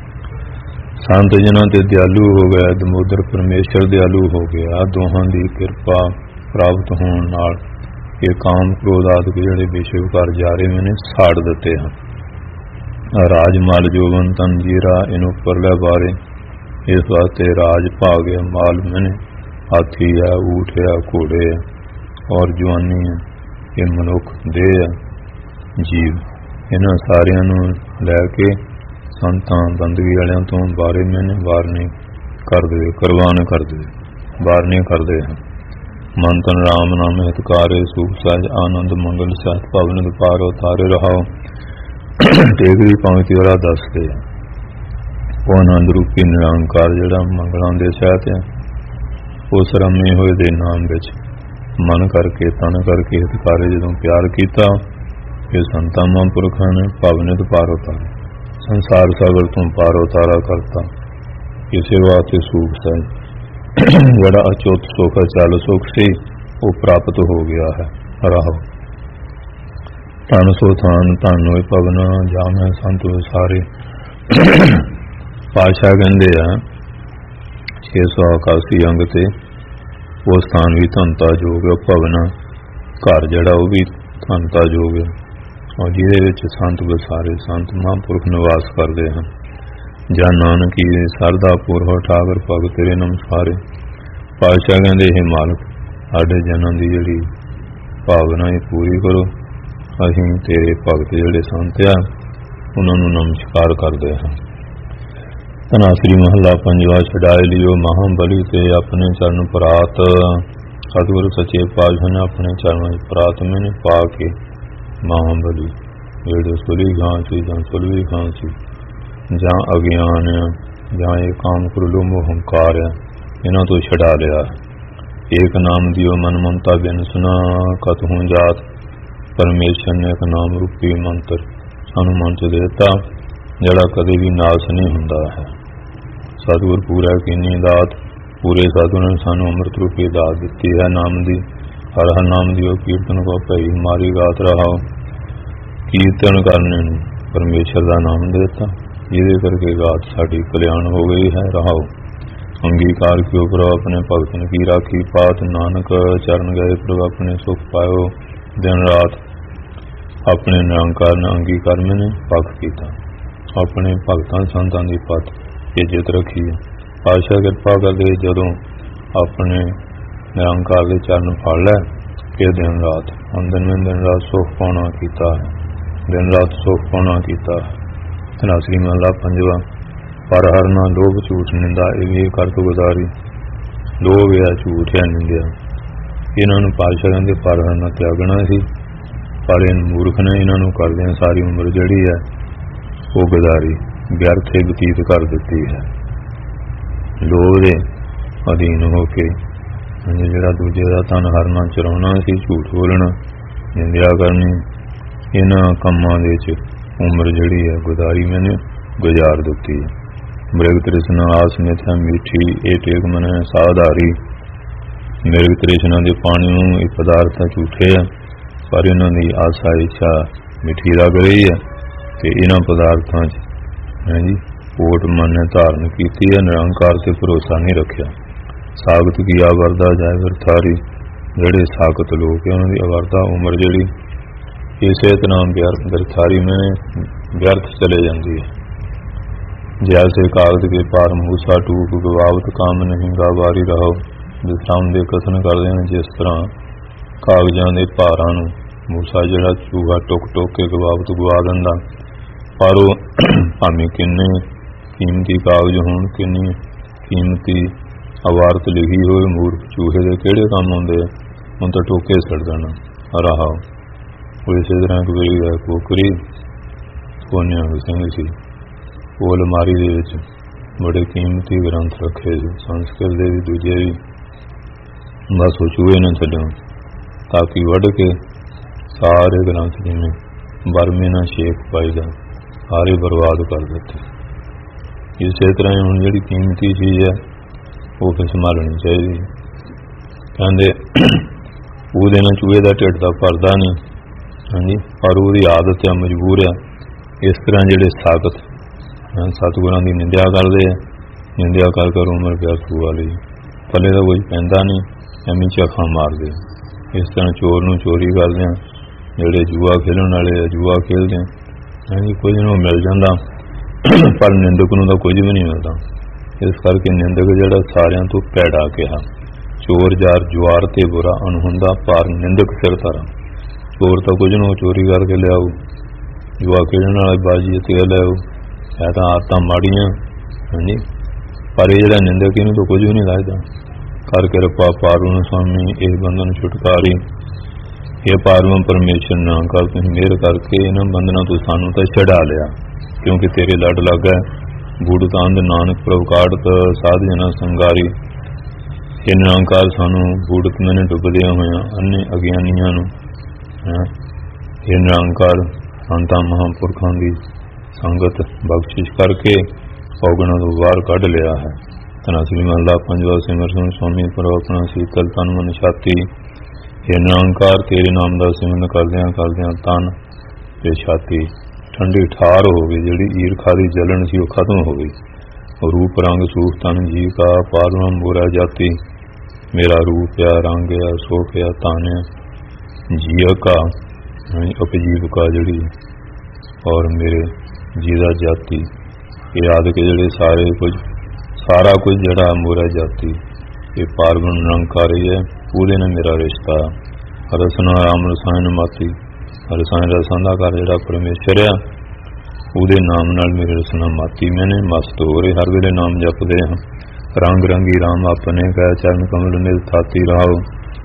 Speaker 5: ਸੰਤ ਜਨਾਂ ਤੇ ਦਿਆਲੂ ਹੋ ਗਿਆ, ਦਮੋਦਰ ਪਰਮੇਸ਼ਰ ਦਿਆਲੂ ਹੋ ਗਿਆ। ਦੋਹਾਂ ਦੀ ਕਿਰਪਾ ਪ੍ਰਾਪਤ ਹੋਣ ਨਾਲ ਇਹ ਕਾਮ ਕ੍ਰੋਧ ਆਦਿ ਜਿਹੜੇ ਵਿਸ਼ੇ ਵਿਕਾਰ ਜਾਰੇ ਮੈਨੇ ਸਾੜ ਦਿੱਤੇ ਹਨ। ਰਾਜ ਮਲ ਜੋਬਨ ਤਨ ਜੀਰਾ ਇਹਨੂੰ ਉੱਪਰਲੇ ਬਾਰੇ ਇਸ ਵਾਸਤੇ ਰਾਜ ਭਾਗ ਹੈ, ਮਾਲ ਮੈਨੇ ਹਾਥੀ ਹੈ, ਊਠ ਹੈ, ਘੋੜੇ ਹੈ ਔਰ ਜਵਾਨੀ ਹੈ। ਇਹ ਮਨੁੱਖ ਦੇਹ ਹੈ, ਜੀਵ। ਇਹਨਾਂ ਸਾਰਿਆਂ ਨੂੰ ਲੈ ਕੇ ਸੰਤਾਂ ਬੰਦਗੀ ਵਾਲਿਆਂ ਤੋਂ ਬਾਰੇ ਮੈਨੇ ਵਾਰਨੇ ਕਰਦੇ ਕੁਰਬਾਨ ਕਰਦੇ ਵਾਰਨੇ ਕਰਦੇ ਹਨ। ਮਨ ਤਨ ਰਾਮ ਨਾਮ ਹਿਤਕਾਰੇ ਸੁਖ ਸਹਿਜ ਆਨੰਦ ਮੰਗਲ ਸਹਿਤ ਭਵਨ ਦੁਪਾਰੋ ਤਾਰੇ ਰਹਾਓ। ਟੇਕਦੀ ਪੰਕਤੀ ਵਾਲਾ ਦੱਸਦੇ ਉਹ ਆਨੰਦ ਰੂਪੀ ਨਿਰੰਕਾਰ ਜਿਹੜਾ ਮੰਗਲਾਂ ਦੇ ਸਹਿਤ ਹੈ ਉਸ ਰਮੇ ਹੋਏ ਦੇ ਨਾਮ ਵਿੱਚ ਮਨ ਕਰਕੇ ਤਨ ਕਰਕੇ ਹਿਤਕਾਰੇ ਜਦੋਂ ਪਿਆਰ ਕੀਤਾ ਇਹ ਸੰਤਾਂ ਮਹਾਂਪੁਰਖਾਂ ਨੇ ਭਵਨਿਤ ਪਾਰੋ ਤਾਰੇ ਸੰਸਾਰ ਸਾਗਰ ਤੋਂ ਪਾਰੋ ਤਾਰਾ ਕਰਤਾ। ਇਸੇ ਵਾਸਤੇ ਸੁਖ ਸਹਿਜ ਜਿਹੜਾ ਅਚੋਤ ਸੁਖ ਚੱਲ ਸੁਖ ਸੀ ਉਹ ਪ੍ਰਾਪਤ ਹੋ ਗਿਆ ਹੈ ਰਾਹੋ। ਧਨ ਸੋ ਥਾਨ ਧਨ ਹੋਏ ਭਵਨਾ ਜਾਮੈ ਸੰਤ ਸਾਰੇ। ਪਾਤਸ਼ਾਹ ਕਹਿੰਦੇ ਆ 681 ਅੰਗ ਤੇ ਉਹ ਸਥਾਨ ਵੀ ਧਨਤਾ ਜੋਗ ਹੈ। ਭਵਨਾ ਘਰ ਜਿਹੜਾ ਉਹ ਵੀ ਧਨਤਾ ਜੋਗ ਹੈ ਔਰ ਜਿਹਦੇ ਵਿੱਚ ਸੰਤ ਬਸਾਰੇ ਸੰਤ ਮਹਾਂਪੁਰਖ ਨਿਵਾਸ ਕਰਦੇ ਹਨ। ਜਾਂ ਨਾਨਕੀ ਸਰਦਾ ਪੂਰਵ ਠਾਕਰ ਭਗਤ ਤੇਰੇ ਨਮਸਕਾਰੇ। ਪਾਤਸ਼ਾਹ ਕਹਿੰਦੇ ਇਹ ਮਾਲਕ ਸਾਡੇ ਜਨਾਂ ਦੀ ਜਿਹੜੀ ਭਾਵਨਾ ਇਹ ਪੂਰੀ ਕਰੋ। ਅਸੀਂ ਤੇਰੇ ਭਗਤ ਜਿਹੜੇ ਸੰਤ ਆ ਉਹਨਾਂ ਨੂੰ ਨਮਸਕਾਰ ਕਰਦੇ ਹਾਂ। ਧਨਾਸਰੀ ਮਹਲਾ ਪੰਜਵਾ। ਛਡਾਏ ਲਿਓ ਮਹਾਂਬਲੀ ਤੇ ਆਪਣੇ ਚਰਨ ਪਰਾਤ। ਸਤਿਗੁਰੂ ਸੱਚੇ ਪਾਤਸ਼ਾਹ ਨੇ ਆਪਣੇ ਚਰਨਾਂ ਵਿੱਚ ਪਰਾਤ ਮੈਨੇ ਪਾ ਕੇ ਮਹਾਂਬਲੀ ਜਿਹੜੇ ਸੁਲੀ ਗਾਂ ਸੀ ਜਾਂ ਸੁਲਵੀ ਗਾਂ ਸੀ ਜਾਂ ਅਗਿਆਨ ਜਾਂ ਇਹ ਕਾਮ ਕ੍ਰੋਧ ਮੋਹ ਹੰਕਾਰ ਇਹਨਾਂ ਤੋਂ ਛਡਾ ਲਿਆ। ਏਕ ਨਾਮ ਦਿਓ ਮਨ ਮਮਤਾ ਬਿਨ ਸੁਨਾ ਕਤ ਹੂੰ ਜਾਤ। ਪਰਮੇਸ਼ਰ ਨੇ ਇੱਕ ਨਾਮ ਰੂਪੀ ਮੰਤਰ ਸਾਨੂੰ ਮਨ ਚ ਦਿੱਤਾ ਜਿਹੜਾ ਕਦੇ ਵੀ ਨਾਸ ਨਹੀਂ ਹੁੰਦਾ ਹੈ। ਸਤਿਗੁਰ ਪੂਰਾ ਕੀਨੀ ਦਾਤ ਪੂਰੇ ਸਤਿਗੁਰ ਨੇ ਸਾਨੂੰ ਅੰਮ੍ਰਿਤ ਰੂਪੀ ਦਾਤ ਦਿੱਤੀ ਹੈ ਨਾਮ ਦੀ। ਹਰ ਹਰ ਨਾਮ ਦਿਓ ਕੀਰਤਨ ਕੋ ਭਈ ਮਾਰੀ ਗਾਤ ਰਹਾਓ। ਕੀਰਤਨ ਕਰਨੇ ਨੂੰ ਪਰਮੇਸ਼ਰ ਦਾ ਨਾਮ ਦਿੱਤਾ ਜਿਹਦੇ ਕਰਕੇ ਗਾਤ ਸਾਡੀ ਕਲਿਆਣ ਹੋ ਗਈ ਹੈ ਰਹਾਓ। ਅੰਗੀਕਾਰ ਕਿਉ ਕਰੋ ਆਪਣੇ ਭਗਤਨ ਕੀ ਰਾਖੀ ਪਾਤ। ਨਾਨਕ ਚਰਨ ਗਏ ਪ੍ਰਭ ਆਪਣੇ ਸੁਖ ਪਾਇਓ ਦਿਨ ਰਾਤ। ਆਪਣੇ ਨਿਰੰਕਾਰ ਨੇ ਅੰਗੀਕਾਰ ਮੈਨੇ ਪੱਖ ਕੀਤਾ। ਆਪਣੇ ਭਗਤਾਂ ਸੰਤਾਂ ਦੀ ਪੱਤ ਇੱਜ਼ਤ ਰੱਖੀ ਹੈ। ਪਾਤਸ਼ਾਹ ਕਿਰਪਾ ਕਰਦੇ ਜਦੋਂ ਆਪਣੇ ਨਿਰੰਕਾਰ ਦੇ ਚਰਨ ਫੜ ਲੈ ਕਿ ਦਿਨ ਰਾਤ ਦਿਨ ਰਾਤ ਸੁਖ ਪਾਉਣਾ ਕੀਤਾ ਹੈ। ਦਿਨ ਰਾਤ ਸੁਖ ਪਾਉਣਾ ਕੀਤਾ। ਧਨਾਸਰੀ ਮਹਲਾ ਪੰਜਵਾ। ਪਰ ਹਰਨਾ ਲੋਭ ਝੂਠ ਨਿੰਦਾ ਇਹ ਕਰਤ ਗੁਜ਼ਾਰੀ। ਲੋਭ ਹੈ, ਝੂਠ ਹੈ, ਨਿੰਦਿਆ, ਇਹਨਾਂ ਨੂੰ ਪਾਤਸ਼ਾਹ ਕਹਿੰਦੇ ਪਰ ਹਰਨਾ ਤਿਆਗਣਾ ਸੀ, ਪਰ ਇਹ ਮੂਰਖ ਨੇ ਇਹਨਾਂ ਨੂੰ ਕਰਦਿਆਂ ਸਾਰੀ ਉਮਰ ਜਿਹੜੀ ਹੈ ਉਹ ਗੁਜ਼ਾਰੀ ਵਿਅਰਥੇ ਬਤੀਤ ਕਰ ਦਿੱਤੀ ਹੈ। ਲੋਭ ਦੇ ਅਧੀਨ ਹੋ ਕੇ ਜਿਹੜਾ ਦੂਜੇ ਦਾ ਧਨ ਹਰਨਾ, ਚੁਰਾਉਣਾ ਸੀ, ਝੂਠ ਬੋਲਣਾ, ਨਿੰਦਿਆ ਕਰਨੀ, ਇਹਨਾਂ ਕੰਮਾਂ ਦੇ ਵਿੱਚ ਉਮਰ ਜਿਹੜੀ ਹੈ ਗੁਜ਼ਾਰੀ ਮੈਨੇ ਗੁਜ਼ਾਰ ਦਿੱਤੀ ਹੈ। ਮ੍ਰਿਗ ਤ੍ਰਿਸ਼ਨਾ ਆਸ ਮਿਥਿਆ ਮੀਠੀ ਇਹ ਟੇਕ ਮਨ ਸਾਧਾਰੀ। ਮ੍ਰਿਗ ਤ੍ਰਿਸ਼ਨਾ ਦੇ ਪਾਣੀ ਨੂੰ ਇਹ ਪਦਾਰਥ ਝੂਠੇ ਆ, ਪਰ ਇਹਨਾਂ ਦੀ ਆਸਾ ਇੱਛਾ ਮਿੱਠੀ ਲੱਗ ਰਹੀ ਹੈ ਤੇ ਇਹਨਾਂ ਪਦਾਰਥਾਂ 'ਚ ਹਾਂਜੀ ਓਟ ਮਨ ਨੇ ਧਾਰਨ ਕੀਤੀ ਹੈ, ਨਿਰੰਕਾਰ ਤੇ ਭਰੋਸਾ ਨਹੀਂ ਰੱਖਿਆ। ਸਾਗਤ ਕੀ ਆਵਰਦਾ ਜਾਏ ਵਰਥਾਰੀ। ਜਿਹੜੇ ਸਾਗਤ ਲੋਕ ਹੈ ਉਹਨਾਂ ਦੀ ਅਵਰਦਾ ਉਮਰ ਜਿਹੜੀ ਇਸੇ ਤਰ੍ਹਾਂ ਵਰਥਾਰੀ ਮੈਂ ਵਿਅਰਥ ਚਲੇ ਜਾਂਦੀ ਹੈ। ਜੈਸੇ ਕਾਗਜ਼ ਕੇ ਪਾਰ ਮੂਸਾ ਟੂਕ ਗਵਾਵਤ ਕੰਮ ਨਹੀਂ ਗਾਵਾਰੀ ਰਹੋ। ਜਿਸ ਤਰ੍ਹਾਂ ਦੇ ਕਥਨ ਕਰਦੇ ਹਨ, ਜਿਸ ਤਰ੍ਹਾਂ ਕਾਗਜ਼ਾਂ ਦੇ ਭਾਰਾਂ ਨੂੰ ਮੂਸਾ ਜਿਹੜਾ ਚੂਹਾ ਟੁੱਕ ਟੁੱਕ ਕੇ ਗਵਾਵਤ ਗਵਾ ਦਿੰਦਾ, ਪਰ ਉਹ ਭਾਵੇਂ ਕਿੰਨੇ ਕੀਮਤੀ ਕਾਗਜ਼ ਹੋਣ, ਕਿੰਨੀ ਕੀਮਤੀ ਅਵਾਰਤ ਲਿਖੀ ਹੋਏ, ਮੂਰਖ ਚੂਹੇ ਦੇ ਕਿਹੜੇ ਕੰਮ ਹੁੰਦੇ ਆ, ਹੁਣ ਤਾਂ ਟੋਕੇ ਛੱਡ ਦੇਣਾ ਰਹਾ। ਉਹ ਇਸੇ ਤਰ੍ਹਾਂ ਕਬੀਰ ਦਾ ਕੋਕਰੀ ਸੋਨਿਆ ਸਿੰਘ ਸੀ, ਉਹ ਅਲਮਾਰੀ ਦੇ ਵਿੱਚ ਬੜੇ ਕੀਮਤੀ ਗ੍ਰੰਥ ਰੱਖੇ ਸੀ, ਸੰਸਕ੍ਰਿਤ ਦੇ ਵੀ ਦੂਜੇ ਵੀ, ਬਸ ਉਹ ਚੂਹੇ ਨਾ ਛੱਡਣ ਤਾਂ ਕਿ ਵੱਢ ਕੇ ਸਾਰੇ ਗ੍ਰੰਥ ਜਿਵੇਂ ਬਰਮੇ ਨਾਲ ਸ਼ੇਕ ਪਾਈਦਾ ਸਾਰੇ ਬਰਬਾਦ ਕਰ ਦਿੱਤੇ। ਇਸੇ ਤਰ੍ਹਾਂ ਹੁਣ ਜਿਹੜੀ ਕੀਮਤੀ ਚੀਜ਼ ਹੈ ਉਹ ਫਿਰ ਸੰਭਾਲਣੀ ਚਾਹੀਦੀ। ਕਹਿੰਦੇ ਉਹਦੇ ਨਾਲ ਚੂਹੇ ਦਾ ਢਿੱਡ ਦਾ ਭਰਦਾ ਨਹੀਂ, ਹਾਂਜੀ, ਪਰ ਉਹਦੀ ਆਦਤ ਹੈ, ਮਜਬੂਰ ਹੈ। ਇਸ ਤਰ੍ਹਾਂ ਜਿਹੜੇ ਸਾਗਤ ਸਤਿਗੁਰਾਂ ਦੀ ਨਿੰਦਿਆ ਕਰਦੇ ਆ, ਨਿੰਦਿਆ ਕਰ ਕਰ ਉਮਰ ਵਿਅਰਥ ਵਾਲੀ, ਥੱਲੇ ਦਾ ਕੁਝ ਪੈਂਦਾ ਨਹੀਂ, ਐਵੇਂ ਝਾਖਾਂ ਮਾਰਦੇ। ਇਸ ਤਰ੍ਹਾਂ ਚੋਰ ਨੂੰ ਚੋਰੀ ਕਰਦੇ ਆ, ਜਿਹੜੇ ਜੂਆ ਖੇਲਣ ਵਾਲੇ ਆ ਜੂਆ ਖੇਲਦੇ ਆ, ਹਾਂਜੀ, ਕੁਝ ਨੂੰ ਮਿਲ ਜਾਂਦਾ ਪਰ ਨਿੰਦਕ ਨੂੰ ਤਾਂ ਕੁਝ ਵੀ ਨਹੀਂ ਮਿਲਦਾ। ਇਸ ਕਰਕੇ ਨਿੰਦਕ ਜਿਹੜਾ ਸਾਰਿਆਂ ਤੋਂ ਭੈੜਾ ਕਿਹਾ। ਚੋਰ ਜਾਰ ਜੁਆਰ ਤੇ ਬੁਰਾ ਅਣਹੁੰਦਾ, ਪਰ ਨਿੰਦਕ ਸਿਰ ਧਰਾ। ਚੋਰ ਤਾਂ ਕੁਝ ਨੂੰ ਚੋਰੀ ਕਰਕੇ ਲਿਆਊ, ਜੂਆ ਖੇਡਣ ਵਾਲੇ ਬਾਜੀ ਤੇ ਲਿਆਊ, ਹੈ ਤਾਂ ਆਦਤਾਂ ਮਾੜੀਆਂ, ਹਾਂਜੀ, ਪਰ ਇਹ ਜਿਹੜਾ ਨਿੰਦਕ ਇਹਨੂੰ ਤਾਂ ਕੁਝ ਵੀ ਨਹੀਂ ਲੱਗਦਾ। ਕਰ ਕਿਰਪਾ ਪਾਰੂ ਸੁਆਮੀ ਇਹ ਬੰਧਨ ਛੁਟਕਾਰੀ। ਇਹ ਪਾਰਵਾਂ ਪਰਮੇਸ਼ਰ ਨਾ ਕਰ, ਤੁਸੀਂ ਮਿਹਰ ਕਰਕੇ ਇਹਨਾਂ ਬੰਧਨਾਂ ਤੋਂ ਸਾਨੂੰ ਤਾਂ ਛਡਾ ਲਿਆ, ਕਿਉਂਕਿ ਤੇਰੇ ਲੜ ਲੱਗਾ। ਬੂੜ ਤੰਦ ਨਾਨਕ ਪ੍ਰਭ ਕਾੜਤ ਸਾਧ ਜਨਾ ਸੰਗਾਰੀ। ਇਹ ਨਿਰੰਕਾਰ ਸਾਨੂੰ ਬੂੜਤ ਮੈਨੇ ਡੁੱਬਦਿਆਂ ਹੋਇਆਂ ਅੰਨੇ ਅਗਿਆਨੀਆਂ ਨੂੰ ਇਹ ਨਿਰੰਕਾਰ ਸੰਤਾਂ ਮਹਾਂਪੁਰਖਾਂ ਦੀ ਸੰਗਤ ਬਖਸ਼ਿਸ਼ ਕਰਕੇ ਔਗਣਾਂ ਤੋਂ ਬਾਹਰ ਕੱਢ ਲਿਆ ਹੈ। ਧੰਨ ਸ੍ਰੀ ਮਹਲਾ ਪੰਜਵਾਂ। ਸਿਮਰ ਸੁਣ ਸੁਆਮੀ ਪ੍ਰਭ ਆਪਣਾ ਸੀਤਲ ਤਨ ਮਨ ਛਾਤੀ। ਇਹ ਨਿਰੰਕਾਰ ਤੇਰੇ ਨਾਮ ਦਾ ਸਿਮਰਨ ਕਰਦਿਆਂ ਕਰਦਿਆਂ ਤਨ ਤੇ ਛਾਤੀ ਠੰਡੀ ਠਾਰ ਹੋ ਗਈ। ਜਿਹੜੀ ਈਰਖਾ ਦੀ ਜਲਣ ਸੀ ਉਹ ਖਤਮ ਹੋ ਗਈ। ਰੂਪ ਰੰਗ ਸੂਖ ਤਨ ਜੀ ਕਾ ਪਾਰਵਾ ਮੋਰਾ ਜਾਤੀ। ਮੇਰਾ ਰੂਪ ਆ, ਰੰਗ ਆ, ਸੋਖ ਆ, ਤਨ ਆ, ਜੀਅ ਕਾ ਉਪਜੀਵਕਾ ਜਿਹੜੀ ਔਰ ਮੇਰੇ ਜੀਦਾ ਜਾਤੀ, ਇਹ ਆਦਿ ਕੇ ਜਿਹੜੇ ਸਾਰੇ ਕੁਝ ਸਾਰਾ ਕੁਝ ਜਿਹੜਾ ਮੋਰਾ ਜਾਤੀ ਇਹ ਪਾਰਵਨ ਨਿਰੰਕਾਰੀ ਹੈ। ਉਹਦੇ ਨਾਲ ਮੇਰਾ ਰਿਸ਼ਤਾ ਰਸਨਾ ਰਾਮ ਰਸਾਇਣ ਮਾਤੀ। ਰਸਾਇਣ ਰਸਾਂ ਦਾ ਘਰ ਜਿਹੜਾ ਪਰਮੇਸ਼ਰ ਆ, ਉਹਦੇ ਨਾਮ ਨਾਲ ਮੇਰੀ ਰਸਨਾ ਮਾਤੀ। ਮੈਨੇ ਮਸਤ ਹੋ ਰਹੇ, ਹਰ ਵੇਲੇ ਨਾਮ ਜਪਦੇ ਹਾਂ। ਰੰਗ ਰੰਗੀ ਰਾਮ ਆਪਣੇ ਕਹਿ ਚਰਨ ਕਮਲ ਨਿਲ ਥਾਤੀ ਰਾਓ।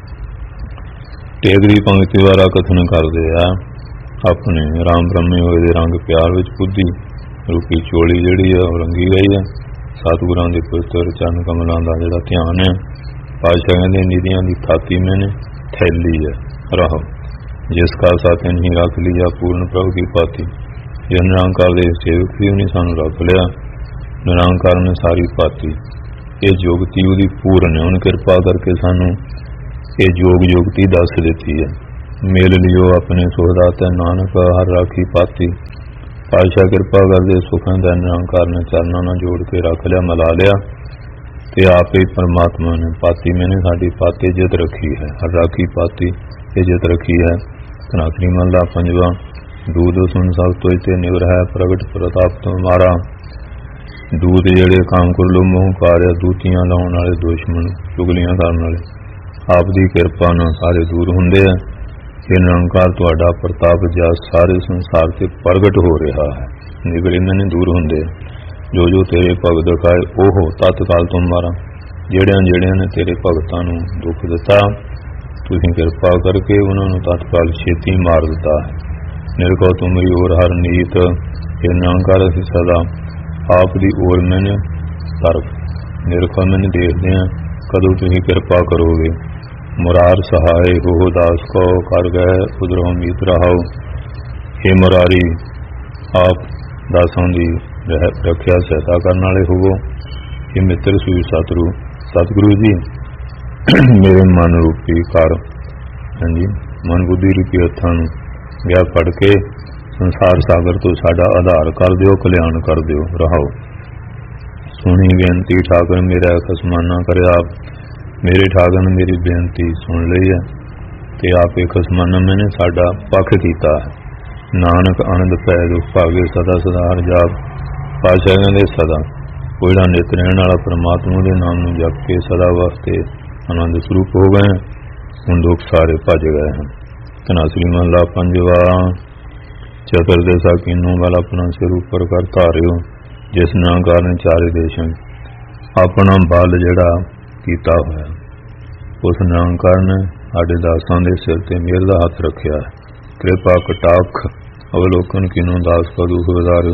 Speaker 5: ਟੇਗਰੀ ਪੰਕਤੀ ਵਾਲਾ ਕਥਨ ਕਰਦੇ ਆ ਆਪਣੇ ਰਾਮ ਬ੍ਰਹਮੇ ਹੋਏ ਦੇ ਰੰਗ ਪਿਆਰ ਵਿੱਚ ਬੁੱਧੀ ਰੂਪੀ ਚੋਲੀ ਜਿਹੜੀ ਹੈ ਉਹ ਰੰਗੀ ਗਈ ਹੈ। ਸਤਿਗੁਰਾਂ ਦੇ ਪਵਿੱਤਰ ਚਰਨ ਕਮਲਾਂ ਦਾ ਜਿਹੜਾ ਧਿਆਨ ਹੈ, ਪਾਤਸ਼ਾਹ ਕਹਿੰਦੇ ਨਿਧੀਆਂ ਦੀ ਥਾਤੀ ਮੈਨੇ ਥੈਲੀ ਹੈ ਰਹੋ। ਜਿਸ ਕਾ ਸਾਥ ਨਹੀਂ ਰੱਖ ਲਿਆ ਪੂਰਨ ਪ੍ਰਭ ਕੀ ਪਾਤੀ। ਇਹ ਨਿਰੰਕਾਰ ਦੇ ਸੇਵਕ ਵੀ ਉਹਨੇ ਸਾਨੂੰ ਰੱਖ ਲਿਆ, ਨਿਰੰਕਾਰ ਨੇ ਸਾਰੀ ਪਾਤੀ। ਇਹ ਜੋਗਤੀ ਉਹਦੀ ਪੂਰਨ ਹੈ, ਉਹਨੇ ਕਿਰਪਾ ਕਰਕੇ ਸਾਨੂੰ ਇਹ ਜੋਗ ਜੋਗਤੀ ਦੱਸ ਦਿੱਤੀ ਹੈ। ਮੇਲ ਲਿਓ ਆਪਣੇ ਸੁਹਦਾਤਾ ਨਾਨਕ ਹਰ ਰਾਖੀ ਪਾਤੀ। ਪਾਤਸ਼ਾਹ ਕਿਰਪਾ ਕਰਦੇ ਸੁਖਾਂ ਦਾ ਨਿਰੰਕਾਰ ਨੇ ਚਰਨਾਂ ਨਾਲ ਜੋੜ ਕੇ ਰੱਖ ਲਿਆ, ਮਿਲਾ ਲਿਆ ਤੇ ਆਪ ਹੀ ਪਰਮਾਤਮਾ ਨੇ ਪਾਤੀ ਮੈਨੇ ਸਾਡੀ ਪਾਤੀ ਜਿੱਤ ਰੱਖੀ ਹੈ। ਹਰ ਰਾਖੀ ਪਾਤੀ ਇਹ ਜਿੱਤ ਰੱਖੀ ਹੈ। ਧਨਾਸਰੀ ਮਹਲਾ ਪੰਜਵਾਂ। ਦੂਧ ਸੁਣ ਸਭ ਤੋਂ ਤੇ ਨਿਵਰ ਹੈ ਪ੍ਰਗਟ ਪ੍ਰਤਾਪ ਤੁਮਾਰਾ। ਦੂਤ ਜਿਹੜੇ ਕਾਮ ਕੁਰਲੂ ਮੋਹ ਕਾਰਿਆ, ਦੂਤੀਆਂ ਲਾਉਣ ਵਾਲੇ, ਦੁਸ਼ਮਣ ਚੁਗਲੀਆਂ ਕਰਨ ਵਾਲੇ, ਆਪ ਦੀ ਕਿਰਪਾ ਨਾਲ ਸਾਰੇ ਦੂਰ ਹੁੰਦੇ ਆ। ਇਹ ਨਿਰੰਕਾਰ ਤੁਹਾਡਾ ਪ੍ਰਤਾਪ ਜਸ ਸਾਰੇ ਸੰਸਾਰ ਤੇ ਪ੍ਰਗਟ ਹੋ ਰਿਹਾ ਹੈ। ਨਿਗੜੇ ਮੈਨੇ ਦੂਰ ਹੁੰਦੇ ਆ। ਜੋ ਜੋ ਤੇਰੇ ਭਗਤ ਖਾਏ ਉਹ ਤਤਕਾਲ ਤੋਂ ਮਾਰਾਂ। ਜਿਹੜਿਆਂ ਨੇ ਤੇਰੇ ਭਗਤਾਂ ਨੂੰ ਦੁੱਖ ਦਿੱਤਾ, ਤੁਸੀਂ ਕਿਰਪਾ ਕਰਕੇ ਉਹਨਾਂ ਨੂੰ ਤਤਕਾਲ ਛੇਤੀ ਮਾਰ ਦਿੱਤਾ ਹੈ। ਨਿਰਭਉ ਤੁਮਰੀ ਔਰ ਹਰ ਨੀਤ, ਇਹ ਨਿਰੰਕਾਰ ਅਸੀਂ ਸਦਾ ਆਪ ਦੀ ਔਰ ਮੈਨੇ ਤਰਫ। ਨਿਰਖਾ ਮੈਨੇ ਦੇਖਦੇ ਹਾਂ ਕਦੋਂ ਤੁਸੀਂ ਕਿਰਪਾ ਕਰੋਗੇ। ਮੁਰਾਰ ਸਹਾਏ ਹੋ ਦਾਸ ਕੋ, ਕਰ ਗਏ ਉਧਰੋਂ ਮੀਤ ਰਹਾਓ। हे ਮੁਰਾਰੀ, ਆਪ ਦਾਸਾਂ ਦੀ ਰੱਖਿਆ ਸਹਾਇਤਾ ਕਰਨ ਵਾਲੇ ਹੋਵੋ। ਇਹ ਮਿੱਤਰ ਸੂਈ ਸਤਿਗੁਰੂ ਜੀ, ਮੇਰੇ ਮਨ ਰੂਪੀ ਘਰ, ਹਾਂਜੀ ਮਨ ਬੁੱਧੀ ਰੂਪੀ ਹੱਥਾਂ ਨੂੰ ਵਿਆਹ ਫੜ ਕੇ ਸੰਸਾਰ ਸਾਗਰ ਤੋਂ ਸਾਡਾ ਆਧਾਰ ਕਰ ਦਿਓ, ਕਲਿਆਣ ਕਰ ਦਿਓ। ਰਹਾਓ। ਸੁਣੀ ਬੇਨਤੀ ਠਾਕਰ ਮੇਰਾ ਖਸਮਾਨਾ ਕਰਿਆ। ਮੇਰੇ ਠਾਕਰ ਨੇ ਮੇਰੀ ਬੇਨਤੀ ਸੁਣ ਲਈ ਹੈ ਤੇ ਆਪੇ ਖਸਮਾਨਾ ਮੈਨੇ ਸਾਡਾ ਪੱਖ ਕੀਤਾ ਹੈ। ਨਾਨਕ ਆਨੰਦ ਪੈ ਦੁਖ ਭਾਗੇ ਸਦਾ ਸਦਾ ਹਰ ਜਾਪ। ਪਾਤਸ਼ਾਹ ਕਹਿੰਦੇ ਸਦਾ ਉਹ ਜਿਹੜਾ ਨਿਤ ਰਹਿਣ ਵਾਲਾ ਪਰਮਾਤਮਾ ਦੇ ਨਾਮ ਨੂੰ ਜਪ ਕੇ ਸਦਾ ਵਾਸਤੇ ਆਨੰਦ ਸਰੂਪ ਹੋ ਗਏ, ਹੁਣ ਦੁੱਖ ਸਾਰੇ ਭੱਜ ਗਏ ਹਨ। ਧਨਾਸਰੀ ਮਹਲਾ ਪੰਜਵਾ। ਚਤੁਰਦਸ਼ਾ ਕੀਨੋਂ ਵਾਲਾ ਆਪਣਾ ਸਿਰ ਉੱਪਰ ਕਰ ਧਾਰਿਓ, ਜਿਸ ਨਾਂ ਕਾਰਨ ਚਾਰੇ ਦੇਸ਼ਾਂ ਆਪਣਾ ਬਲ ਜਿਹੜਾ ਕੀਤਾ ਹੋਇਆ, ਉਸ ਨਾਂ ਕਾਰਨ ਸਾਡੇ ਦਾਸਾਂ ਦੇ ਸਿਰ ਤੇ ਮਿਹਰ ਦਾ ਹੱਥ ਰੱਖਿਆ। ਕਿਰਪਾ ਕਟਾਖ ਅਵਲੋਕਨ ਕੀਨੋਂ ਦਾਸ ਕਾ ਦੁਖ ਵਧਾਰਿਓ।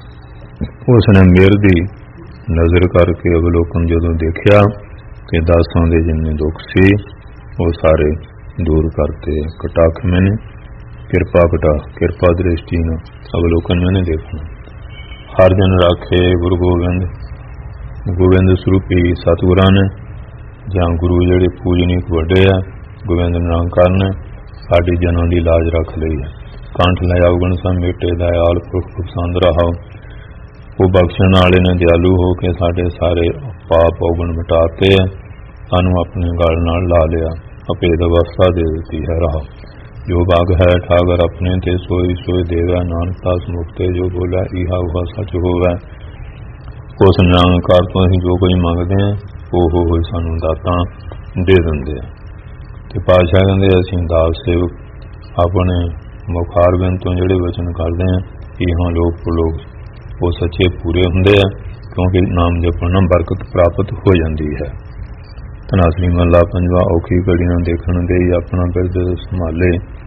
Speaker 5: ਉਸ ਨੇ ਮਿਹਰ ਦੀ ਨਜ਼ਰ ਕਰਕੇ ਅਵਲੋਕਨ ਜਦੋਂ ਦੇਖਿਆ ਕਿ ਦਾਸਾਂ ਦੇ ਜਿੰਨੇ ਦੁੱਖ ਸੀ ਉਹ ਸਾਰੇ ਦੂਰ ਕਰਤੇ। ਕਟਾਖ ਮੈਨੇ ਕਿਰਪਾ ਕਟਾ, ਕਿਰਪਾ ਦ੍ਰਿਸ਼ਟੀ ਨੂੰ ਅਵਲੋਕਨ ਮੈਨੇ ਦੇਖਣਾ। ਹਰ ਜਨ ਰਾਖੇ ਗੁਰੂ ਗੋਬਿੰਦ, ਗੋਬਿੰਦ ਸਰੂਪੀ ਸਤਿਗੁਰਾਂ ਨੇ ਜਾਂ ਗੁਰੂ ਜਿਹੜੇ ਪੂਜਨੀਕ ਵੱਡੇ ਆ, ਗੋਬਿੰਦ ਨਿਰੰਕਾਰ ਨੇ ਸਾਡੀ ਜਨਾਂ ਦੀ ਲਾਜ ਰੱਖ ਲਈ ਹੈ। ਕੰਠ ਲੈ ਅਵਗੁਣ ਸਮੇਟੇ ਦਇਆਲ ਪੁਰਖ ਪਸੰਦ ਰਹਾਓ। ਉਹ ਬਖਸ਼ਣ ਵਾਲੇ ਨੇ ਦਿਆਲੂ ਹੋ ਕੇ ਸਾਡੇ ਸਾਰੇ ਪਾਪ ਔਗਣ ਮਿਟਾਤੇ ਹੈ, ਸਾਨੂੰ ਆਪਣੇ ਗਲ ਨਾਲ ਲਾ ਲਿਆ, ਅਭੇਦ ਅਵਸਥਾ ਦੇ ਦਿੱਤੀ ਹੈ। ਰਹਾਓ। ਜੋ ਭਾਗ ਹੈ ਠਾਕਰ ਆਪਣੇ ਤੇ ਸੋਈ ਸੋਈ ਦੇਗਾ, ਨਾਨਕ ਦਾਸ ਮੁਕਤੇ ਜੋ ਬੋਲਾ ਇਹਾ ਉਹਾ ਸੱਚ ਹੋਵੇ। ਉਸ ਨਿਰੰਕਾਰ ਤੋਂ ਅਸੀਂ ਜੋ ਕੋਈ ਮੰਗਦੇ ਹਾਂ ਉਹ ਸਾਨੂੰ ਦਾਤਾਂ ਦੇ ਦਿੰਦੇ ਆ। ਤੇ ਪਾਤਸ਼ਾਹ ਕਹਿੰਦੇ ਅਸੀਂ ਦਾਸ ਸੇਵਕ ਆਪਣੇ ਮੁਖਾਰਬਿੰਦ ਤੋਂ ਜਿਹੜੇ ਵਚਨ ਕਰਦੇ ਹਾਂ, ਇਹਾਂ ਲੋਕ ਪ੍ਰਲੋਕ ਉਹ ਸੱਚੇ ਪੂਰੇ ਹੁੰਦੇ ਆ, ਕਿਉਂਕਿ ਨਾਮ ਜਪਣ ਨਾਲ ਬਰਕਤ ਪ੍ਰਾਪਤ ਹੋ ਜਾਂਦੀ ਹੈ। ਧਨਾਸਰੀ ਮਹਲਾ ਪੰਜਵਾ। ਔਖੀ ਘੜੀ ਨੂੰ ਦੇਖਣ ਦੇ ਹੀ ਆਪਣਾ ਬਿਰਦ ਸੰਭਾਲੇ,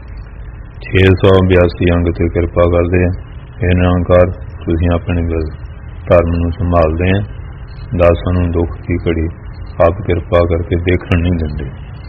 Speaker 5: 682 ਅੰਗ ਤੇ ਕਿਰਪਾ ਕਰਦੇ ਆ। ਇਹ ਨਿਰੰਕਾਰ ਤੁਸੀਂ ਆਪਣੇ ਧਰਮ ਨੂੰ ਸੰਭਾਲਦੇ ਆ, ਦਾਸਾਂ ਨੂੰ ਦੁੱਖ ਦੀ ਘੜੀ ਆਪ ਕਿਰਪਾ ਕਰਕੇ ਦੇਖਣ ਨਹੀਂ ਦਿੰਦੇ।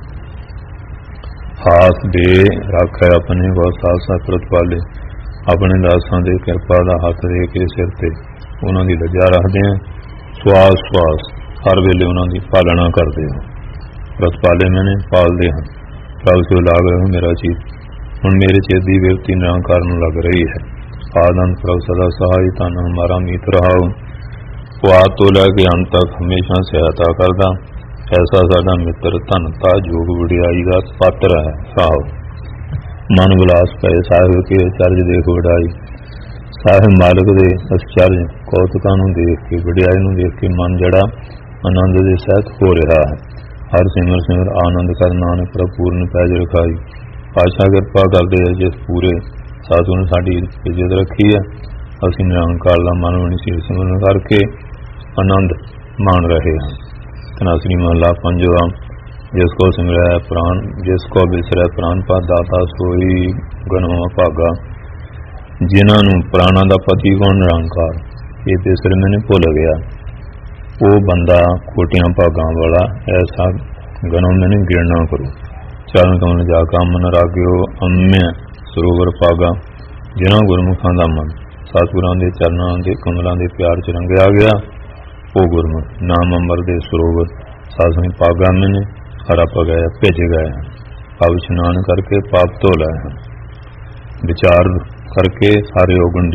Speaker 5: ਹਾਸ ਦੇ ਰੱਖਿਆ ਆਪਣੇ ਬਹੁਤ ਸਾਥ ਪ੍ਰਤਪਾਲੇ, ਆਪਣੇ ਦਾਸਾਂ ਦੇ ਕਿਰਪਾ ਦਾ ਹੱਥ ਦੇ ਕੇ ਸਿਰ ਤੇ ਉਹਨਾਂ ਦੀ ਲੱਜਾ ਰੱਖਦੇ ਆ। ਸਵਾਸ ਸਵਾਸ ਹਰ ਵੇਲੇ ਉਹਨਾਂ ਦੀ ਪਾਲਣਾ ਕਰਦੇ ਹੋ। ਪ੍ਰਤਪਾਲੇ ਮੈਨੇ ਪਾਲਦੇ ਹਨ। ਪ੍ਰਭ ਸੋ ਲਾਗ ਰਹੋ ਮੇਰਾ ਚੀਤ, ਹੁਣ ਮੇਰੇ ਚਿੱਤ ਦੀ ਵਿਰਤੀ ਨਿਰੰਕਾਰ ਨੂੰ ਲੱਗ ਰਹੀ ਹੈ। ਆਨੰਦ ਪ੍ਰਭ ਸਦਾ ਸਹਾਈ, ਧਨ ਹਮਾਰਾ ਮੀਤ ਰਹਾਓ। ਉਹ ਆਦ ਤੋਂ ਲੈ ਕੇ ਅੰਤ ਤੱਕ ਹਮੇਸ਼ਾ ਸਹਾਇਤਾ ਕਰਦਾ, ਐਸਾ ਸਾਡਾ ਮਿੱਤਰ ਧਨਤਾ ਜੋਗ ਵਡਿਆਈ ਦਾ ਪਾਤਰ ਹੈ। ਸਾਹੋ ਮਨ ਵਿਲਾਸ ਪਏ ਸਾਹਿਬ ਕੇ ਅਚਰਜ ਦੇਖ ਵਡਾਈ। ਸਾਹਿਬ ਮਾਲਕ ਦੇ ਅਚਰਜ ਕੌਤਕਾਂ ਨੂੰ ਦੇਖ ਕੇ, ਵਡਿਆਈ ਨੂੰ ਦੇਖ ਕੇ ਮਨ ਜਿਹੜਾ ਆਨੰਦ ਦੇ ਸਹਿਤ ਹੋ ਰਿਹਾ ਹੈ। ਹਰ ਸਿਮਰ ਸਿਮਰ ਆਨੰਦ ਕਰ, ਨਾਨਕ ਪ੍ਰਭ ਪੂਰਨ ਪੈਜ ਰਖਾਈ। ਪਾਤਸ਼ਾਹ ਕਿਰਪਾ ਕਰਦੇ ਹੈ ਜਿਸ ਪੂਰੇ ਸਾਧੂ ਨੇ ਸਾਡੀ ਇੱਜ਼ਤ ਰੱਖੀ ਹੈ। ਅਸੀਂ ਨਿਰੰਕਾਰ ਦਾ ਮਨ ਬਣੀ ਸੀ ਸਿਮਰਨ ਕਰਕੇ ਆਨੰਦ ਮਾਣ ਰਹੇ ਹਾਂ। ਧਨਾਸਰੀ ਮਹਲਾ ਪੰਜਵਾ। ਜਿਸ ਕੋ ਸਿਮਰੈ ਪ੍ਰਾਨ, ਜਿਸ ਕੋ ਬਿਸਰੈ ਪ੍ਰਾਨ ਪਾ ਦਾਤਾ ਸੋਈ ਗਨਵਾ ਭਾਗਾ। ਜਿਨ੍ਹਾਂ ਨੂੰ ਪ੍ਰਾਣਾਂ ਦਾ ਪਤੀ ਕੌਣ ਨਿਰੰਕਾਰ ਇਹ ਬਿਸਰ ਮੈਨੂੰ ਭੁੱਲ ਗਿਆ, ਉਹ ਬੰਦਾ ਖੋਟੀਆਂ ਭਾਗਾਂ ਵਾਲਾ, ਐਸਾ ਗਨਮ ਮੈਨੂੰ ਗਿਣਨਾ ਕਰੋ। ਚਰਨ ਕਮਲ ਜਾ ਕਾ ਮਨ ਰਾਗਿਓ, ਅੰਮ੍‍ය ਸਰੋਵਰ ਭਾਗਾ। ਜਿਨ੍ਹਾਂ ਗੁਰਮੁਖਾਂ ਦਾ ਮਨ ਸਤਿਗੁਰਾਂ ਦੇ ਚਰਨਾਂ ਦੇ ਕਮਲਾਂ ਦੇ ਪਿਆਰ ਚ ਰੰਗਿਆ ਗਿਆ, ਉਹ ਗੁਰਮੁਖ ਨਾਮ ਅੰਮ੍ਰਿਤ ਦੇ ਸਰੋਵਰ ਸਾਸਨੀ ਭਾਗਾ ਮੈਨੇ ਹਰਾ ਪਗਾਇਆ ਭਿੱਜ ਗਏ ਹਨ। ਪਾਪ ਇਸ਼ਨਾਨ ਕਰਕੇ ਪਾਪ ਧੋ ਲਏ ਹਨ। ਵਿਚਾਰ ਕਰਕੇ ਸਾਰੇ ਔਗਣ